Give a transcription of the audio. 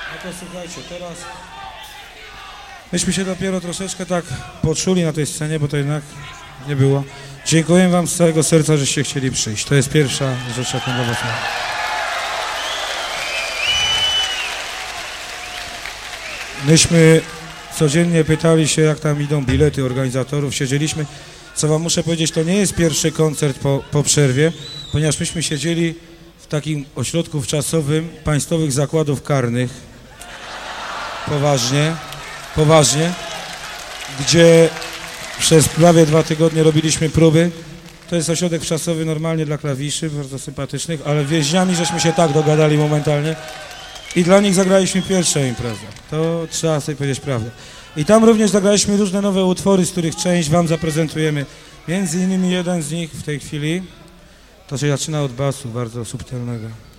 No to słuchajcie, teraz myśmy się dopiero troszeczkę tak poczuli na tej scenie, bo to jednak nie było. Dziękuję wam z całego serca, żeście chcieli przyjść. To jest pierwsza rzecz, jaką dla was mam. Myśmy codziennie pytali się, jak tam idą bilety organizatorów, siedzieliśmy. Co wam muszę powiedzieć, to nie jest pierwszy koncert po przerwie, ponieważ myśmy siedzieli w takim ośrodku wczasowym Państwowych Zakładów Karnych, poważnie, gdzie przez prawie 2 tygodnie robiliśmy próby. To jest ośrodek wczasowy normalnie dla klawiszy, bardzo sympatycznych, ale więźniami żeśmy się tak dogadali momentalnie i dla nich zagraliśmy pierwszą imprezę. To trzeba sobie powiedzieć prawdę. I tam również zagraliśmy różne nowe utwory, z których część wam zaprezentujemy. Między innymi jeden z nich w tej chwili, to się zaczyna od basu bardzo subtelnego.